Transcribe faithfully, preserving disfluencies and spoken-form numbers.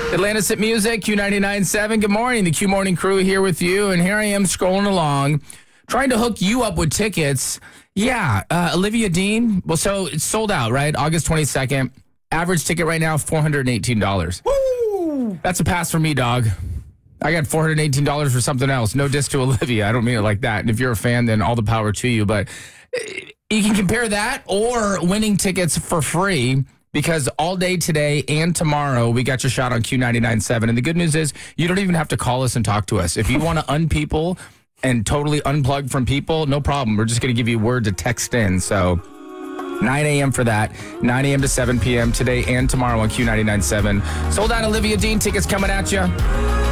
Atlantis at Music, Q ninety-nine point seven. Good morning. The Q Morning crew here with you. And here I am scrolling along, trying to hook you up with tickets. Yeah, uh, Olivia Dean. Well, so it's sold out, right? August twenty-second. Average ticket right now, four hundred eighteen dollars. Woo! That's a pass for me, dog. I got four hundred eighteen dollars for something else. No diss to Olivia. I don't mean it like that. And if you're a fan, then all the power to you. But you can compare that or winning tickets for free, because all day today and tomorrow, we got your shot on Q ninety-nine point seven. And the good news is you don't even have to call us and talk to us. If you want to unpeople and totally unplug from people, no problem. We're just going to give you a word to text in. So nine a.m. for that, nine a.m. to seven p.m. today and tomorrow on Q ninety-nine point seven. Sold out Olivia Dean tickets coming at you.